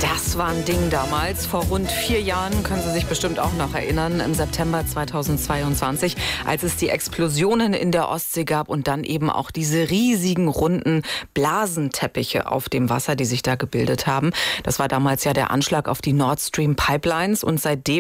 Das war ein Ding damals. Vor rund 4 Jahren, können Sie sich bestimmt auch noch erinnern, im September 2022, als es die Explosionen in der Ostsee gab und dann eben auch diese riesigen runden Blasenteppiche auf dem Wasser, die sich da gebildet haben. Das war damals ja der Anschlag auf die Nord Stream Pipelines und seitdem